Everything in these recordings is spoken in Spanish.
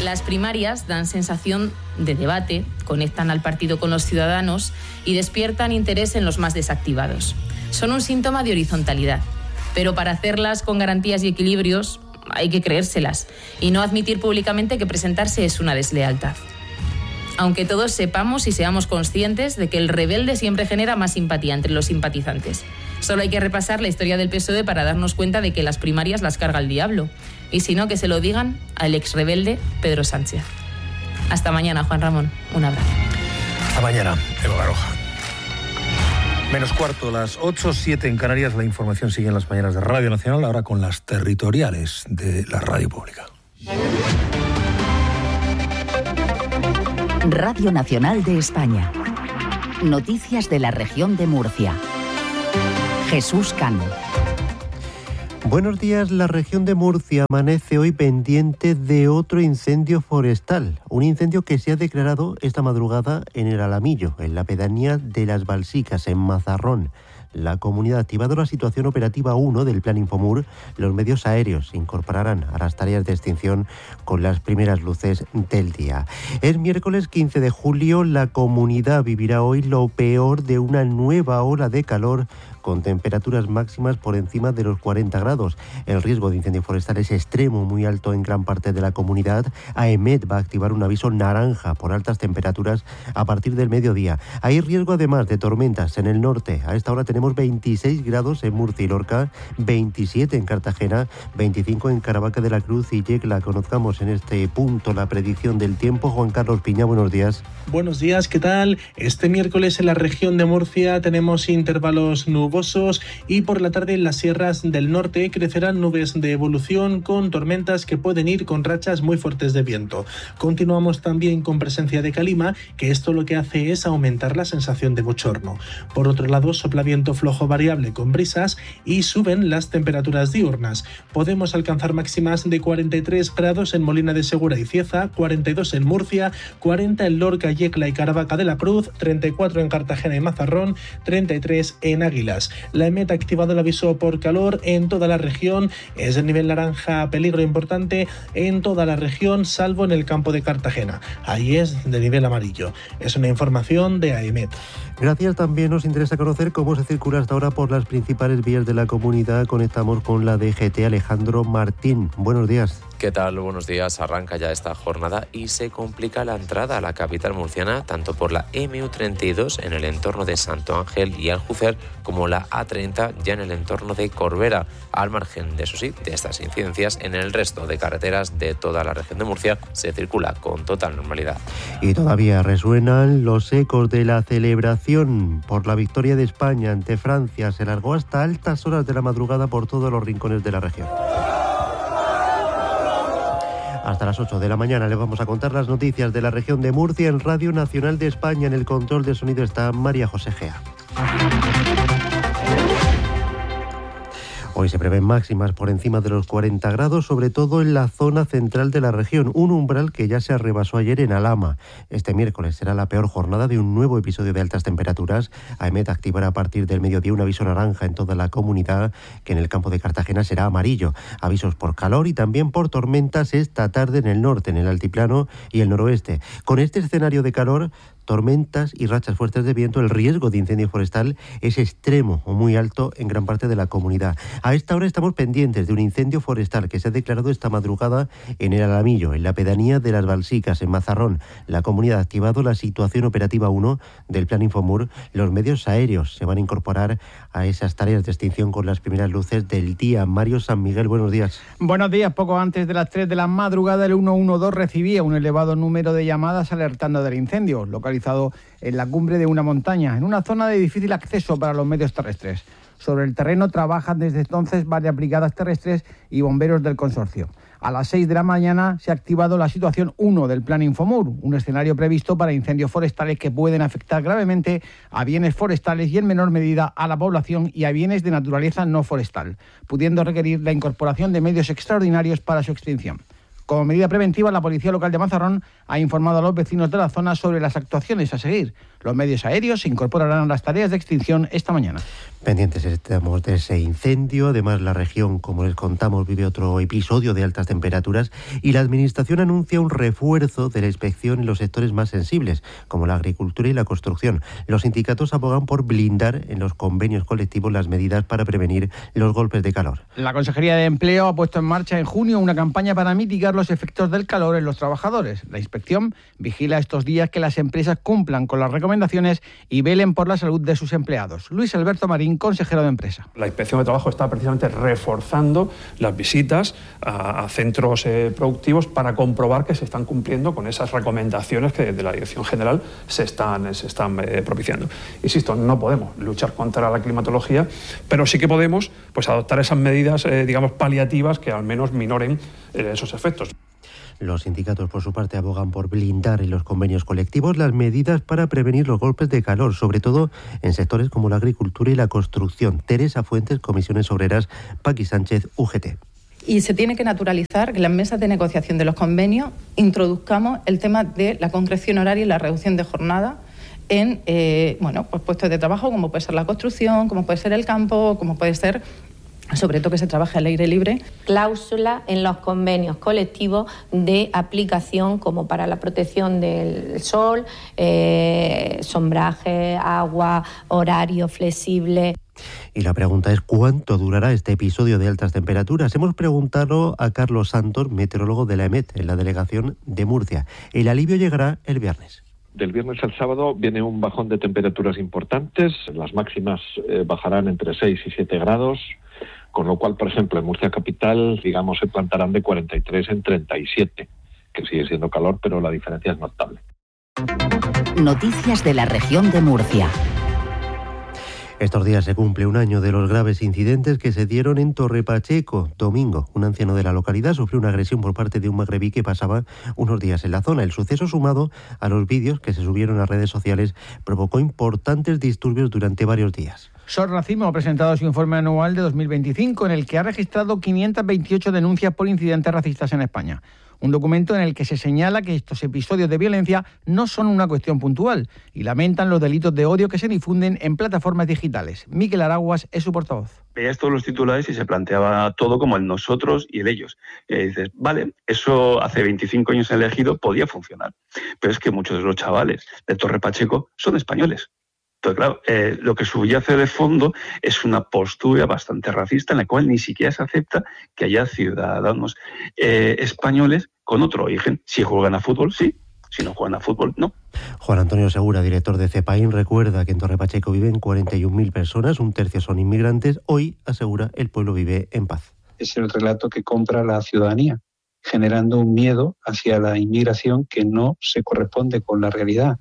Las primarias dan sensación de debate, conectan al partido con los ciudadanos y despiertan interés en los más desactivados. Son un síntoma de horizontalidad, pero para hacerlas con garantías y equilibrios hay que creérselas y no admitir públicamente que presentarse es una deslealtad. Aunque todos sepamos y seamos conscientes de que el rebelde siempre genera más simpatía entre los simpatizantes. Solo hay que repasar la historia del PSOE para darnos cuenta de que las primarias las carga el diablo. Y si no, que se lo digan al ex rebelde Pedro Sánchez. Hasta mañana, Juan Ramón. Un abrazo. Hasta mañana, Eva Baroja. Menos cuarto, las 8:07 en Canarias. La información sigue en las mañanas de Radio Nacional, ahora con las territoriales de la radio pública. Radio Nacional de España. Noticias de la región de Murcia. Jesús Cano. Buenos días. La región de Murcia amanece hoy pendiente de otro incendio forestal. Un incendio que se ha declarado esta madrugada en el Alamillo, en la pedanía de Las Balsicas, en Mazarrón. La comunidad ha activado la situación operativa 1 del Plan Infomur. Los medios aéreos se incorporarán a las tareas de extinción con las primeras luces del día. Es miércoles 15 de julio. La comunidad vivirá hoy lo peor de una nueva ola de calor con temperaturas máximas por encima de los 40 grados. El riesgo de incendio forestal es extremo, muy alto en gran parte de la comunidad. AEMET va a activar un aviso naranja por altas temperaturas a partir del mediodía. Hay riesgo además de tormentas en el norte. A esta hora tenemos 26 grados en Murcia y Lorca, 27 en Cartagena, 25 en Caravaca de la Cruz y Yecla. Conozcamos en este punto la predicción del tiempo. Juan Carlos Piña, buenos días. Buenos días, ¿qué tal? Este miércoles en la región de Murcia tenemos intervalos nubosos y por la tarde en las sierras del norte crecerán nubes de evolución con tormentas que pueden ir con rachas muy fuertes de viento. Continuamos también con presencia de calima, que esto lo que hace es aumentar la sensación de bochorno. Por otro lado, sopla viento flojo variable con brisas y suben las temperaturas diurnas. Podemos alcanzar máximas de 43 grados en Molina de Segura y Cieza, 42 en Murcia, 40 en Lorca, Yecla y Caravaca de la Cruz, 34 en Cartagena y Mazarrón, 33 en Águilas. La EMET ha activado el aviso por calor en toda la región. Es el nivel naranja, peligro importante en toda la región, salvo en el campo de Cartagena. Ahí es de nivel amarillo. Es una información de AEMET. Gracias. También nos interesa conocer cómo se circula hasta ahora por las principales vías de la comunidad. Conectamos con la DGT. Alejandro Martín, buenos días. ¿Qué tal? Buenos días. Arranca ya esta jornada y se complica la entrada a la capital murciana tanto por la MU32 en el entorno de Santo Ángel y Aljucer como la A30 ya en el entorno de Corbera. Al margen de eso sí, de estas incidencias, en el resto de carreteras de toda la región de Murcia se circula con total normalidad. Y todavía resuenan los ecos de la celebración por la victoria de España ante Francia. Se alargó hasta altas horas de la madrugada por todos los rincones de la región. Hasta las 8 de la mañana les vamos a contar las noticias de la región de Murcia en Radio Nacional de España. En el control de sonido está María José Gea. Hoy se prevén máximas por encima de los 40 grados, sobre todo en la zona central de la región, un umbral que ya se rebasó ayer en Alhama. Este miércoles será la peor jornada de un nuevo episodio de altas temperaturas. AEMET activará a partir del mediodía un aviso naranja en toda la comunidad, que en el campo de Cartagena será amarillo. Avisos por calor y también por tormentas esta tarde en el norte, en el altiplano y el noroeste. Con este escenario de calor, tormentas y rachas fuertes de viento, el riesgo de incendio forestal es extremo o muy alto en gran parte de la comunidad. A esta hora estamos pendientes de un incendio forestal que se ha declarado esta madrugada en el Alamillo, en la pedanía de Las Balsicas, en Mazarrón. La comunidad ha activado la situación operativa 1 del Plan Infomur. Los medios aéreos se van a incorporar a esas tareas de extinción con las primeras luces del día. Mario San Miguel, buenos días. Buenos días. Poco antes de las 3 de la madrugada, el 112 recibía un elevado número de llamadas alertando del incendio, localizado en la cumbre de una montaña, en una zona de difícil acceso para los medios terrestres. Sobre el terreno trabajan desde entonces varias brigadas terrestres y bomberos del consorcio. A las 6 de la mañana se ha activado la situación 1 del Plan Infomur, un escenario previsto para incendios forestales que pueden afectar gravemente a bienes forestales y en menor medida a la población y a bienes de naturaleza no forestal, pudiendo requerir la incorporación de medios extraordinarios para su extinción. Como medida preventiva, la Policía Local de Mazarrón ha informado a los vecinos de la zona sobre las actuaciones a seguir. Los medios aéreos se incorporarán a las tareas de extinción esta mañana. Pendientes estamos de ese incendio. Además, la región, como les contamos, vive otro episodio de altas temperaturas y la Administración anuncia un refuerzo de la inspección en los sectores más sensibles, como la agricultura y la construcción. Los sindicatos abogan por blindar en los convenios colectivos las medidas para prevenir los golpes de calor. La Consejería de Empleo ha puesto en marcha en junio una campaña para mitigar los efectos del calor en los trabajadores. La inspección vigila estos días que las empresas cumplan con las recomendaciones y velen por la salud de sus empleados. Luis Alberto Marín, consejero de Empresa. La Inspección de Trabajo está precisamente reforzando las visitas a centros productivos para comprobar que se están cumpliendo con esas recomendaciones que desde la Dirección General se están propiciando. Insisto, no podemos luchar contra la climatología, pero sí que podemos adoptar esas medidas, paliativas que al menos minoren esos efectos. Los sindicatos, por su parte, abogan por blindar en los convenios colectivos las medidas para prevenir los golpes de calor, sobre todo en sectores como la agricultura y la construcción. Teresa Fuentes, Comisiones Obreras, Paqui Sánchez, UGT. Y se tiene que naturalizar que en las mesas de negociación de los convenios introduzcamos el tema de la concreción horaria y la reducción de jornada en puestos de trabajo, como puede ser la construcción, como puede ser el campo, como puede ser sobre todo que se trabaje al aire libre. Cláusula en los convenios colectivos de aplicación como para la protección del sol, sombraje, agua, horario flexible. Y la pregunta es ¿cuánto durará este episodio de altas temperaturas? Hemos preguntado a Carlos Santos, meteorólogo de la EMET, en la delegación de Murcia. El alivio llegará el viernes. Del viernes al sábado viene un bajón de temperaturas importantes. Las máximas bajarán entre 6 y 7 grados. Con lo cual, por ejemplo, en Murcia capital, se plantarán de 43 en 37, que sigue siendo calor, pero la diferencia es notable. Noticias de la región de Murcia. Estos días se cumple un año de los graves incidentes que se dieron en Torre Pacheco. Domingo, un anciano de la localidad sufrió una agresión por parte de un magrebí que pasaba unos días en la zona. El suceso, sumado a los vídeos que se subieron a redes sociales, provocó importantes disturbios durante varios días. SOS Racismo ha presentado su informe anual de 2025, en el que ha registrado 528 denuncias por incidentes racistas en España. Un documento en el que se señala que estos episodios de violencia no son una cuestión puntual y lamentan los delitos de odio que se difunden en plataformas digitales. Miquel Araguas es su portavoz. Veías todos los titulares y se planteaba todo como el nosotros y el ellos. Y dices, vale, eso hace 25 años en el Ejido podía funcionar, pero es que muchos de los chavales de Torre Pacheco son españoles. Entonces, claro, lo que subyace de fondo es una postura bastante racista en la cual ni siquiera se acepta que haya ciudadanos españoles con otro origen. Si juegan a fútbol, sí. Si no juegan a fútbol, no. Juan Antonio Segura, director de CEPAIN, recuerda que en Torre Pacheco viven 41.000 personas, un tercio son inmigrantes. Hoy, asegura, el pueblo vive en paz. Es el relato que compra la ciudadanía, generando un miedo hacia la inmigración que no se corresponde con la realidad.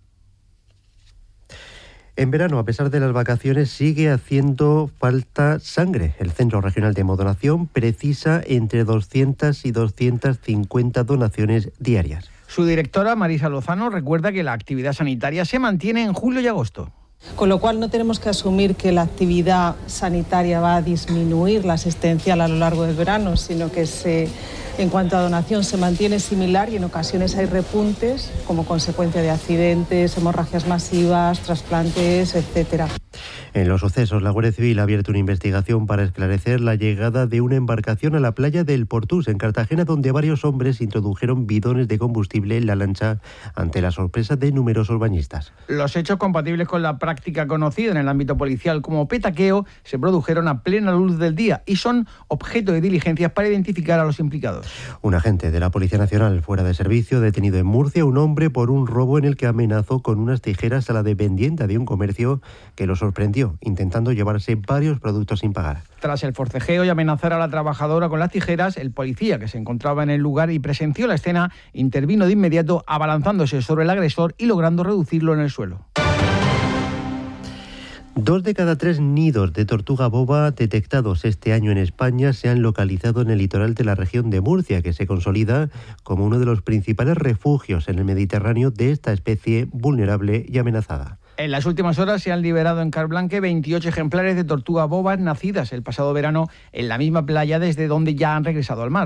En verano, a pesar de las vacaciones, sigue haciendo falta sangre. El Centro Regional de Hemodonación precisa entre 200 y 250 donaciones diarias. Su directora, Marisa Lozano, recuerda que la actividad sanitaria se mantiene en julio y agosto. Con lo cual no tenemos que asumir que la actividad sanitaria va a disminuir la asistencial a lo largo del verano, sino que en cuanto a donación se mantiene similar y en ocasiones hay repuntes como consecuencia de accidentes, hemorragias masivas, trasplantes, etcétera. En los sucesos, la Guardia Civil ha abierto una investigación para esclarecer la llegada de una embarcación a la playa del Portús, en Cartagena, donde varios hombres introdujeron bidones de combustible en la lancha ante la sorpresa de numerosos bañistas. Los hechos compatibles con la práctica conocida en el ámbito policial como petaqueo se produjeron a plena luz del día y son objeto de diligencias para identificar a los implicados. Un agente de la Policía Nacional fuera de servicio detenido en Murcia un hombre por un robo en el que amenazó con unas tijeras a la dependienta de un comercio que lo sorprendió, intentando llevarse varios productos sin pagar. Tras el forcejeo y amenazar a la trabajadora con las tijeras, el policía que se encontraba en el lugar y presenció la escena intervino de inmediato abalanzándose sobre el agresor y logrando reducirlo en el suelo. 2 de cada 3 nidos de tortuga boba detectados este año en España se han localizado en el litoral de la región de Murcia, que se consolida como uno de los principales refugios en el Mediterráneo de esta especie vulnerable y amenazada. En las últimas horas se han liberado en Carblanque 28 ejemplares de tortuga bobas nacidas el pasado verano en la misma playa desde donde ya han regresado al mar.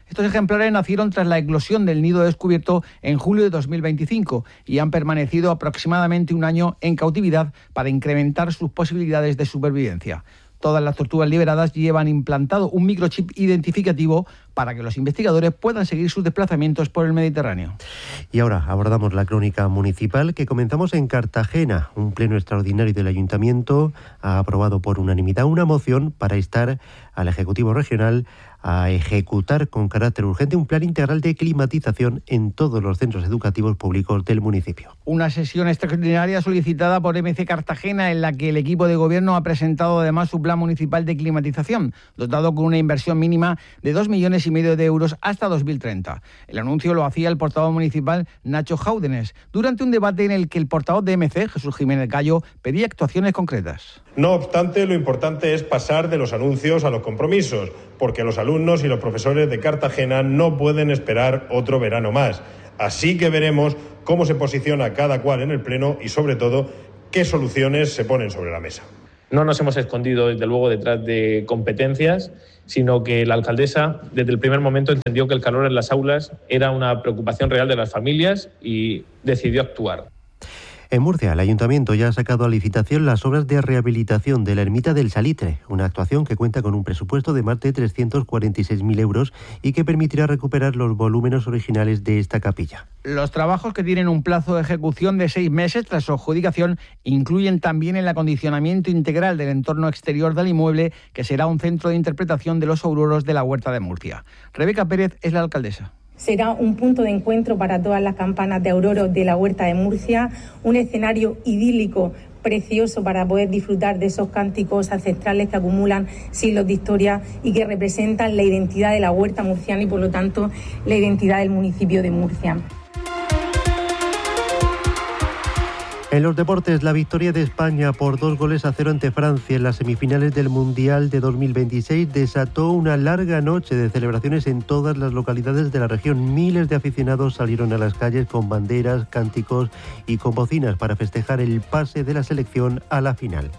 Estos ejemplares nacieron tras la eclosión del nido descubierto en julio de 2025 y han permanecido aproximadamente un año en cautividad para incrementar sus posibilidades de supervivencia. Todas las tortugas liberadas llevan implantado un microchip identificativo para que los investigadores puedan seguir sus desplazamientos por el Mediterráneo. Y ahora abordamos la crónica municipal que comenzamos en Cartagena. Un pleno extraordinario del Ayuntamiento ha aprobado por unanimidad una moción para instar al Ejecutivo Regional a ejecutar con carácter urgente un plan integral de climatización en todos los centros educativos públicos del municipio. Una sesión extraordinaria solicitada por MC Cartagena en la que el equipo de gobierno ha presentado además su plan municipal de climatización, dotado con una inversión mínima de 2,5 millones de euros hasta 2030. El anuncio lo hacía el portavoz municipal Nacho Jáudenes durante un debate en el que el portavoz de MC, Jesús Jiménez Gallo, pedía actuaciones concretas. No obstante, lo importante es pasar de los anuncios a los compromisos, porque los alumnos y los profesores de Cartagena no pueden esperar otro verano más. Así que veremos cómo se posiciona cada cual en el pleno y, sobre todo, qué soluciones se ponen sobre la mesa. No nos hemos escondido, desde luego, detrás de competencias, sino que la alcaldesa, desde el primer momento, entendió que el calor en las aulas era una preocupación real de las familias y decidió actuar. En Murcia, el Ayuntamiento ya ha sacado a licitación las obras de rehabilitación de la Ermita del Salitre, una actuación que cuenta con un presupuesto de más de 346.000 euros y que permitirá recuperar los volúmenes originales de esta capilla. Los trabajos, que tienen un plazo de ejecución de 6 meses tras su adjudicación, incluyen también el acondicionamiento integral del entorno exterior del inmueble, que será un centro de interpretación de los auroros de la Huerta de Murcia. Rebeca Pérez es la alcaldesa. Será un punto de encuentro para todas las campanas de auroros de la Huerta de Murcia, un escenario idílico precioso para poder disfrutar de esos cánticos ancestrales que acumulan siglos de historia y que representan la identidad de la huerta murciana y, por lo tanto, la identidad del municipio de Murcia. En los deportes, la victoria de España por 2-0 ante Francia en las semifinales del Mundial de 2026 desató una larga noche de celebraciones en todas las localidades de la región. Miles de aficionados salieron a las calles con banderas, cánticos y con bocinas para festejar el pase de la selección a la final.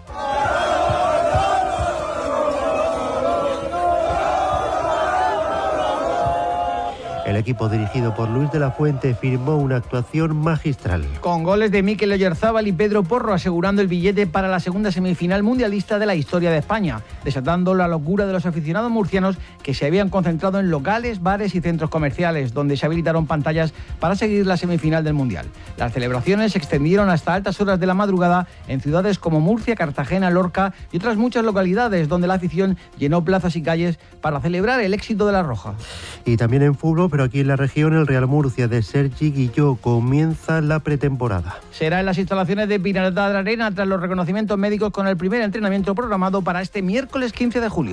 El equipo dirigido por Luis de la Fuente firmó una actuación magistral. Con goles de Mikel Oyarzábal y Pedro Porro, asegurando el billete para la segunda semifinal mundialista de la historia de España, desatando la locura de los aficionados murcianos que se habían concentrado en locales, bares y centros comerciales, donde se habilitaron pantallas para seguir la semifinal del Mundial. Las celebraciones se extendieron hasta altas horas de la madrugada en ciudades como Murcia, Cartagena, Lorca y otras muchas localidades, donde la afición llenó plazas y calles para celebrar el éxito de la Roja. Y también en fútbol, pero aquí en la región, el Real Murcia de Sergi Guilló comienza la pretemporada. Será en las instalaciones de Pinareta de la Arena tras los reconocimientos médicos, con el primer entrenamiento programado para este miércoles 15 de julio.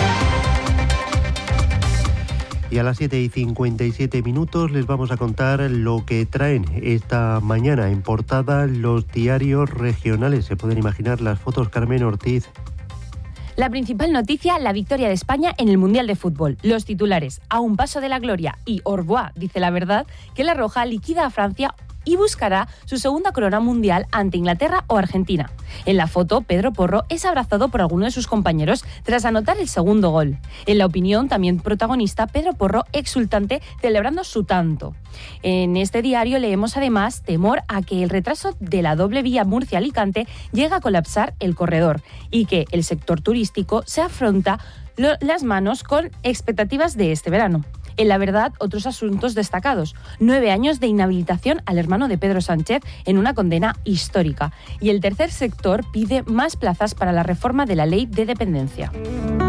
Y a las 7:57 les vamos a contar lo que traen esta mañana en portada los diarios regionales. Se pueden imaginar las fotos, Carmen Ortiz. La principal noticia, la victoria de España en el Mundial de Fútbol. Los titulares: a un paso de la gloria, y au revoir, dice La Verdad, que la Roja liquida a Francia y buscará su segunda corona mundial ante Inglaterra o Argentina. En la foto, Pedro Porro es abrazado por alguno de sus compañeros tras anotar el segundo gol. En La Opinión, también protagonista, Pedro Porro exultante celebrando su tanto. En este diario leemos además temor a que el retraso de la doble vía Murcia-Alicante llegue a colapsar el corredor y que el sector turístico se afronta las manos con expectativas de este verano. En La Verdad, otros asuntos destacados: 9 años de inhabilitación al hermano de Pedro Sánchez en una condena histórica. Y el tercer sector pide más plazas para la reforma de la ley de dependencia.